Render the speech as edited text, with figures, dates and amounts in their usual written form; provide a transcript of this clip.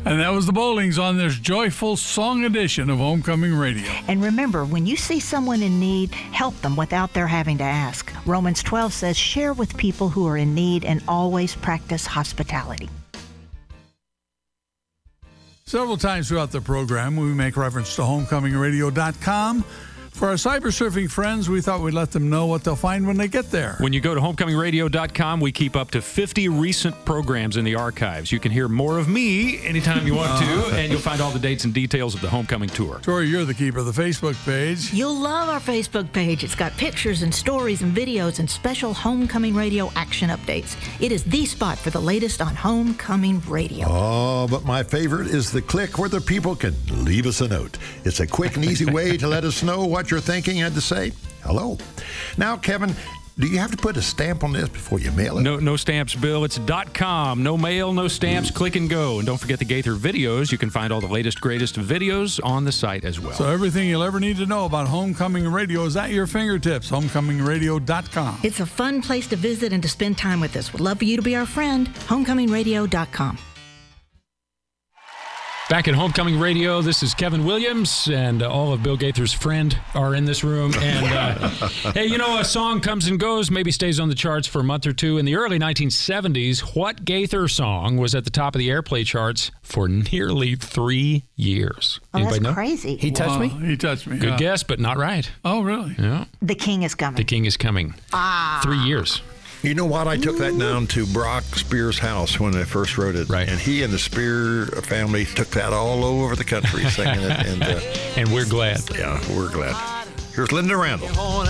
And that was the Bowlings on this joyful song edition of Homecoming Radio. And remember, when you see someone in need, help them without their having to ask. Romans 12 says, share with people who are in need and always practice hospitality. Several times throughout the program, we make reference to homecomingradio.com. For our cyber-surfing friends, we thought we'd let them know what they'll find when they get there. When you go to homecomingradio.com, we keep up to 50 recent programs in the archives. You can hear more of me anytime you want to, and you'll find all the dates and details of the Homecoming Tour. Tori, you're the keeper of the Facebook page. You'll love our Facebook page. It's got pictures and stories and videos and special Homecoming Radio action updates. It is the spot for the latest on Homecoming Radio. Oh, but my favorite is the click where the people can leave us a note. It's a quick and easy way to let us know what you're thinking and to say hello. Now, Kevin, do you have to put a stamp on this before you mail it? No stamps, Bill. It's .com. No mail, no stamps. Click and go. And don't forget the Gaither videos. You can find all the latest, greatest videos on the site as well. So everything you'll ever need to know about Homecoming Radio is at your fingertips. Homecomingradio.com. It's a fun place to visit and to spend time with us. We'd love for you to be our friend. Homecomingradio.com. Back at Homecoming Radio, this is Kevin Williams, and all of Bill Gaither's friend are in this room. And, hey, you know, a song comes and goes, maybe stays on the charts for a month or two. In the early 1970s, what Gaither song was at the top of the airplay charts for nearly 3 years? Oh, Anybody that's know? crazy. He touched me? He touched me. Good guess, but not right. Oh, really? Yeah. The King is coming. The King is coming. 3 years. You know what? I took that down to Brock Spear's house when they first wrote it. Right. And he and the Spear family took that all over the country singing it. And we're glad. Yeah, we're glad. Here's Linda Randall.